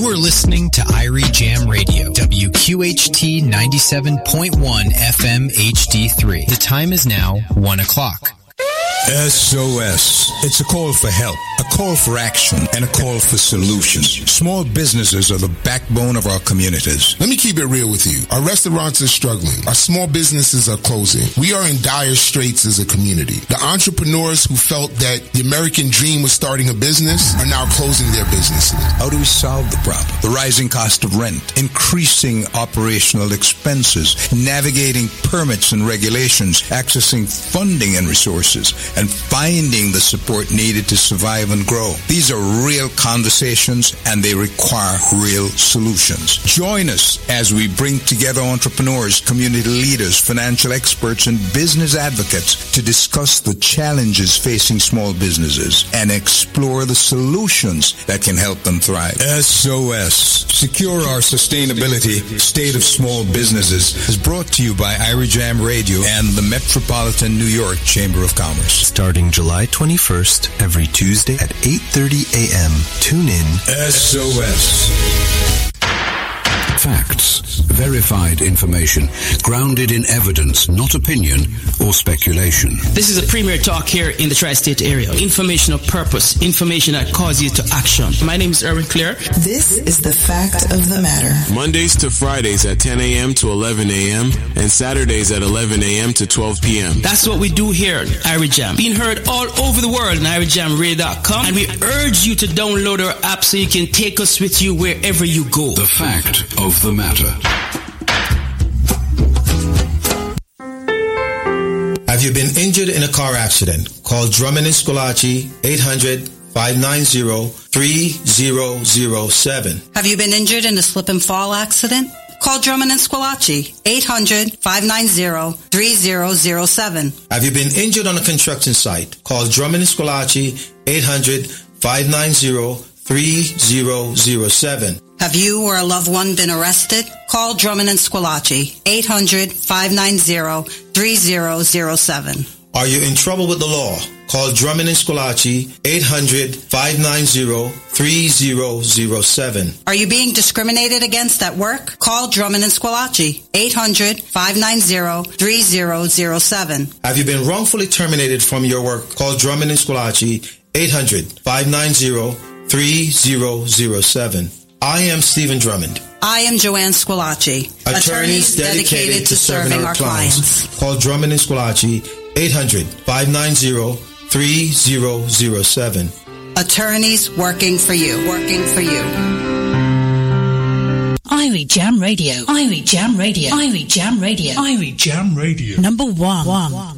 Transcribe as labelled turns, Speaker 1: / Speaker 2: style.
Speaker 1: are listening to Irie Jam Radio, WQHT 97.1 FM HD3. The time is now 1 o'clock.
Speaker 2: SOS. It's a call for help, a call for action, and a call for solutions. Small businesses are the backbone of our communities.
Speaker 3: Let me keep it real with you. Our restaurants are struggling. Our small businesses are closing. We are in dire straits as a community. The entrepreneurs who felt that the American dream was starting a business are now closing their businesses.
Speaker 2: How do we solve the problem? The rising cost of rent, increasing operational expenses, navigating permits and regulations, accessing funding and resources, and finding the support needed to survive and grow. These are real conversations and they require real solutions. Join us as we bring together entrepreneurs, community leaders, financial experts, and business advocates to discuss the challenges facing small businesses and explore the solutions that can help them thrive. SOS. Secure our sustainability. State of Small Businesses is brought to you by Irie Jam Radio and the Metropolitan New York Chamber of Commerce.
Speaker 1: Starting July 21st, every Tuesday at 8:30 a.m. Tune in.
Speaker 2: SOS.
Speaker 4: Facts, verified information, grounded in evidence, not opinion or speculation.
Speaker 5: This is a premier talk here in the tri-state area. Information of purpose, information that causes you to action. My name is Erwin Clear.
Speaker 6: This is the fact of the matter.
Speaker 7: Mondays to Fridays at 10 a.m. to 11 a.m. and Saturdays at 11 a.m. to 12 p.m.
Speaker 5: That's what we do here at Irie Jam. Being heard all over the world on IrieJamRadio.com, and we urge you to download our app so you can take us with you wherever you go.
Speaker 4: The fact of the matter.
Speaker 8: Have you been injured in a car accident? Call Drummond and Scolaci 800-590-3007.
Speaker 6: Have you been injured in a slip and fall accident? Call Drummond and Scolaci 800-590-3007.
Speaker 8: Have you been injured on a construction site? Call Drummond and Scolaci 800-590-3007.
Speaker 6: Have you or a loved one been arrested? Call Drummond and Scolaci 800-590-3007.
Speaker 8: Are you in trouble with the law? Call Drummond and Scolaci 800-590-3007.
Speaker 6: Are you being discriminated against at work? Call Drummond and Scolaci 800-590-3007.
Speaker 8: Have you been wrongfully terminated from your work? Call Drummond and Scolaci 800-590-3007. I am Stephen Drummond.
Speaker 6: I am Joanne Scolaci.
Speaker 8: Attorneys dedicated to serving our clients. Call Drummond and Scolaci 800-590-3007.
Speaker 6: Attorneys working for you. Working for you.
Speaker 9: Irie Jam Radio. Irie Jam Radio. Irie Jam Radio. Irie Jam Radio. Number one.